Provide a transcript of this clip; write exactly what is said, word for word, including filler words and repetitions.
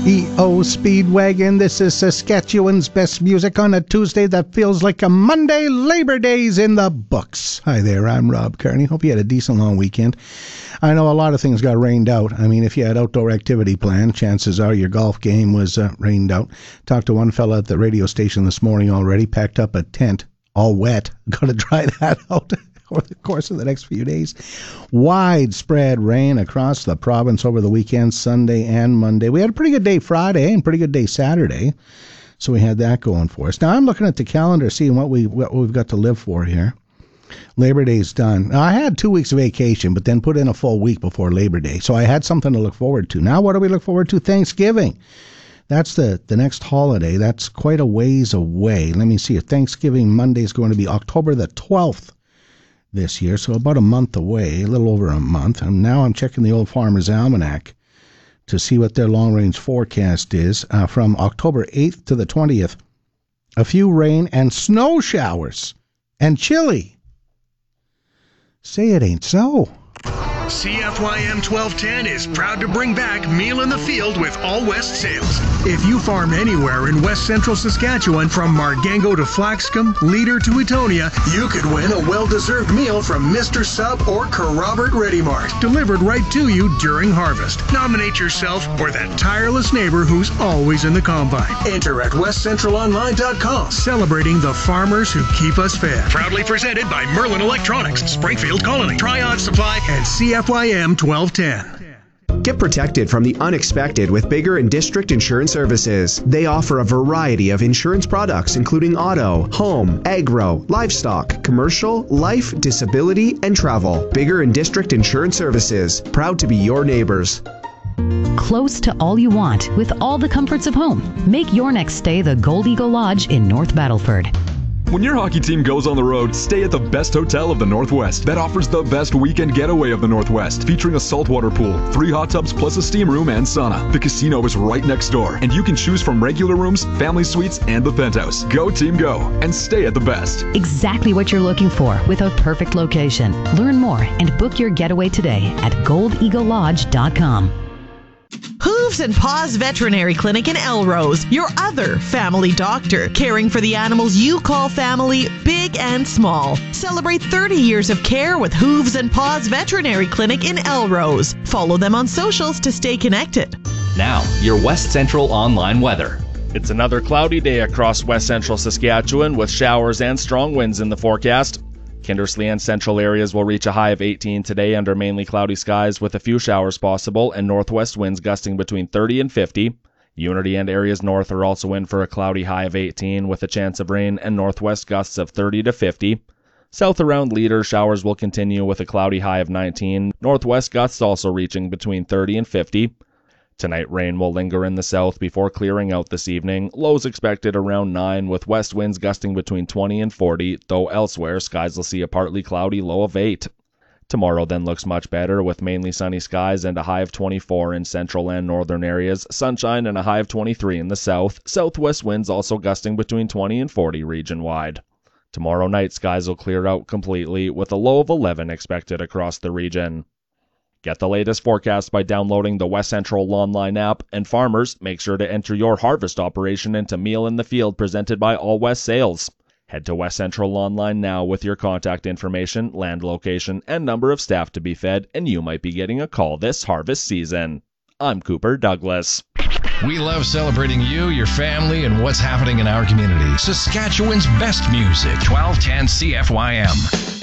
E O Speedwagon. This is Saskatchewan's best music on a Tuesday that feels like a Monday. Labor Day's in the books. Hi there, I'm Rob Kearney. Hope you had a decent long weekend. I know a lot of things got rained out. I mean, if you had outdoor activity planned, chances are your golf game was uh, rained out. Talked to one fella at the radio station this morning already, packed up a tent, all wet. Got to dry that out over the course of the next few days. Widespread rain across the province over the weekend, Sunday and Monday. We had a pretty good day Friday and pretty good day Saturday, so we had that going for us. Now I'm looking at the calendar, seeing what, we, what we've got to live for here. Labor Day's done. Now, I had two weeks of vacation, but then put in a full week before Labor Day, so I had something to look forward to. Now what do we look forward to? Thanksgiving. That's the, the next holiday. That's quite a ways away. Let me see. Thanksgiving Monday is going to be October the twelfth. This year, so about a month away, a little over a month. And now I'm checking the Old Farmer's Almanac to see what their long-range forecast is uh, from October eighth to the twentieth. A few rain and snow showers and chilly. Say it ain't so. C F Y M twelve ten is proud to bring back Meal in the Field with All West Sales. If you farm anywhere in West Central Saskatchewan, from Margango to Flaxcombe, Leader to Etonia, you could win a well-deserved meal from Mister Sub or Robert Ready Mart, delivered right to you during harvest. Nominate yourself or that tireless neighbor who's always in the combine. Enter at west central online dot com, celebrating the farmers who keep us fed. Proudly presented by Merlin Electronics, Springfield Colony, Triad Supply, and C F Y M twelve ten. Get protected from the unexpected with Bigger and District Insurance Services. They offer a variety of insurance products, including auto, home, agro, livestock, commercial, life, disability, and travel. Bigger and District Insurance Services, proud to be your neighbors. Close to all you want with all the comforts of home. Make your next stay the Gold Eagle Lodge in North Battleford. When your hockey team goes on the road, stay at the best hotel of the Northwest that offers the best weekend getaway of the Northwest, featuring a saltwater pool, three hot tubs plus a steam room and sauna. The casino is right next door, and you can choose from regular rooms, family suites, and the penthouse. Go team go, and stay at the best. Exactly what you're looking for with a perfect location. Learn more and book your getaway today at gold eagle lodge dot com. Hooves and Paws Veterinary Clinic in Elrose, your other family doctor, caring for the animals you call family, big and small. Celebrate thirty years of care with Hooves and Paws Veterinary Clinic in Elrose. Follow them on socials to stay connected. Now, your West Central online weather. It's another cloudy day across West Central Saskatchewan with showers and strong winds in the forecast. Kindersley and central areas will reach a high of eighteen today under mainly cloudy skies with a few showers possible and northwest winds gusting between thirty and fifty. Unity and areas north are also in for a cloudy high of eighteen with a chance of rain and northwest gusts of thirty to fifty. South around Leader, showers will continue with a cloudy high of nineteen. Northwest gusts also reaching between thirty and fifty. Tonight, rain will linger in the south before clearing out this evening. Lows expected around nine, with west winds gusting between twenty and forty, though elsewhere, skies will see a partly cloudy low of eight. Tomorrow then looks much better, with mainly sunny skies and a high of twenty-four in central and northern areas, sunshine and a high of twenty-three in the south, southwest winds also gusting between twenty and forty region-wide. Tomorrow night, skies will clear out completely, with a low of eleven expected across the region. Get the latest forecast by downloading the West Central Online app, and farmers, make sure to enter your harvest operation into Meal in the Field presented by All West Sales. Head to West Central Online now with your contact information, land location, and number of staff to be fed, and you might be getting a call this harvest season. I'm Cooper Douglas. We love celebrating you, your family, and what's happening in our community. Saskatchewan's best music, twelve ten C F Y M.